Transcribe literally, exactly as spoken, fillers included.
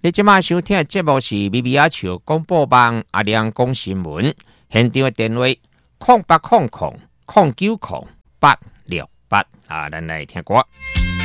你即马收听的节目是咪咪阿笑广播网阿亮讲新闻，现场的电话空八空空空九空八六八啊，咱来听歌。